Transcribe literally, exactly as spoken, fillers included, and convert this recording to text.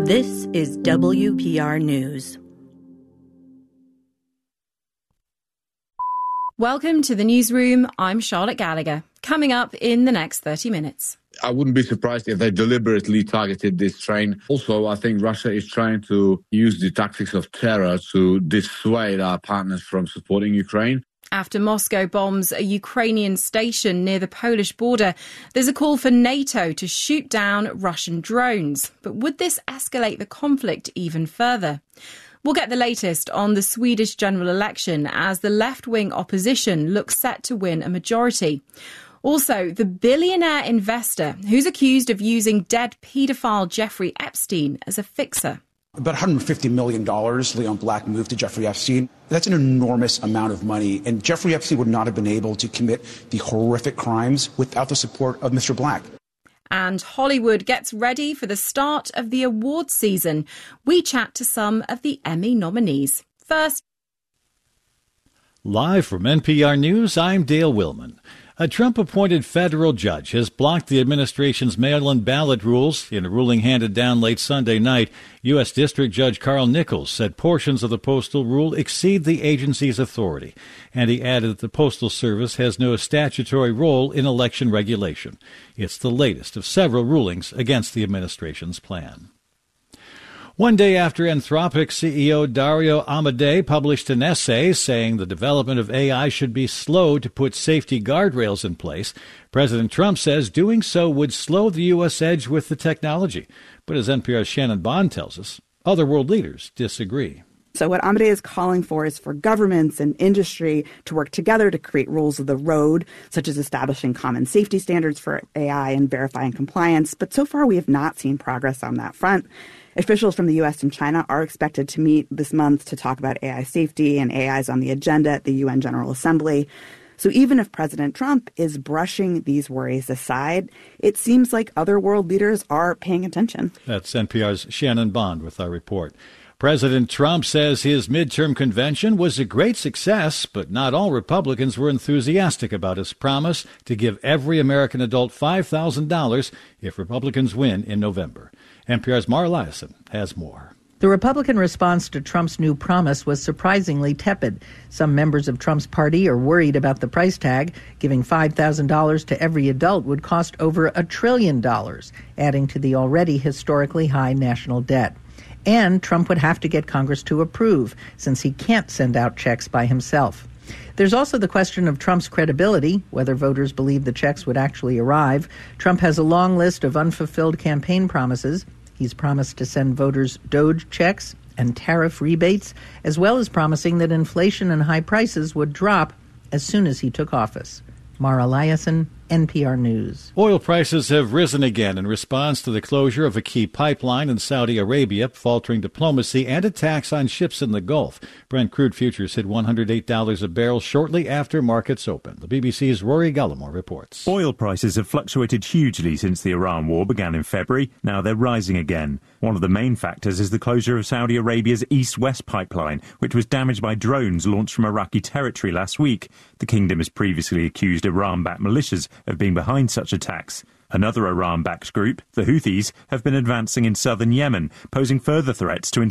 This is W P R News. Welcome to the newsroom. I'm Charlotte Gallagher. Coming up in the next thirty minutes. I wouldn't be surprised if they deliberately targeted this train. Also, I think Russia is trying to use the tactics of terror to dissuade our partners from supporting Ukraine. After Moscow bombs a Ukrainian station near the Polish border, there's a call for NATO to shoot down Russian drones. But would this escalate the conflict even further? We'll get the latest on the Swedish general election as the left-wing opposition looks set to win a majority. Also, the billionaire investor who's accused of using dead paedophile Jeffrey Epstein as a fixer. About one hundred fifty million dollars Leon Black moved to Jeffrey Epstein. That's an enormous amount of money. And Jeffrey Epstein would not have been able to commit the horrific crimes without the support of Mister Black. And Hollywood gets ready for the start of the awards season. We chat to some of the Emmy nominees. First, live from N P R News, I'm Dale Willman. A Trump-appointed federal judge has blocked the administration's mail-in ballot rules. In a ruling handed down late Sunday night, U S. District Judge Carl Nichols said portions of the postal rule exceed the agency's authority, and he added that the Postal Service has no statutory role in election regulation. It's the latest of several rulings against the administration's plan. One day after Anthropic C E O Dario Amodei published an essay saying the development of A I should be slow to put safety guardrails in place, President Trump says doing so would slow the U S edge with the technology. But as N P R's Shannon Bond tells us, other world leaders disagree. So what Amodei is calling for is for governments and industry to work together to create rules of the road, such as establishing common safety standards for A I and verifying compliance. But so far, we have not seen progress on that front. Officials from the U S and China are expected to meet this month to talk about A I safety, and A I is on the agenda at the U N General Assembly. So even if President Trump is brushing these worries aside, it seems like other world leaders are paying attention. That's N P R's Shannon Bond with our report. President Trump says his midterm convention was a great success, but not all Republicans were enthusiastic about his promise to give every American adult five thousand dollars if Republicans win in November. N P R's Mara Liasson has more. The Republican response to Trump's new promise was surprisingly tepid. Some members of Trump's party are worried about the price tag. Giving five thousand dollars to every adult would cost over a trillion dollars, adding to the already historically high national debt. And Trump would have to get Congress to approve, since he can't send out checks by himself. There's also the question of Trump's credibility, whether voters believe the checks would actually arrive. Trump has a long list of unfulfilled campaign promises. He's promised to send voters Doge checks and tariff rebates, as well as promising that inflation and high prices would drop as soon as he took office. Mara Liasson, N P R News. Oil prices have risen again in response to the closure of a key pipeline in Saudi Arabia, faltering diplomacy, and attacks on ships in the Gulf. Brent crude futures hit one hundred eight dollars a barrel shortly after markets opened. The B B C's Rory Gallimore reports. Oil prices have fluctuated hugely since the Iran war began in February. Now they're rising again. One of the main factors is the closure of Saudi Arabia's East-West pipeline, which was damaged by drones launched from Iraqi territory last week. The kingdom has previously accused Iran-backed militias of being behind such attacks. Another Iran-backed group, the Houthis, have been advancing in southern Yemen, posing further threats to